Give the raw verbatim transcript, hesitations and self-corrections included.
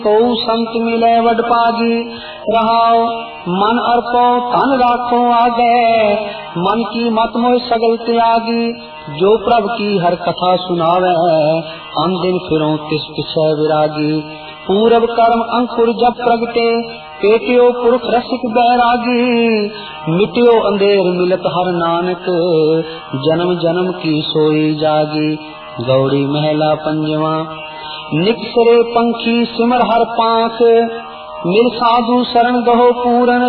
को संत मिले वड पागी। रहाओ मन अर्पो तन राखो आगे, मन की मत मोह सगल त्यागी। जो प्रभ की हर कथा सुनावे, हम दिन फिरो तिस पिछे विरागी। पूरब कर्म अंकुर जब प्रगटे, पेटियो पुरख रसिक बैरागी। मिटियो अंधेर मिलत हर नानक, जन्म जन्म की सोई जागी। गौड़ी महला पंजवा। निकसरे पंखी सिमर हर पांख, मिल साधु शरण गहो पूरन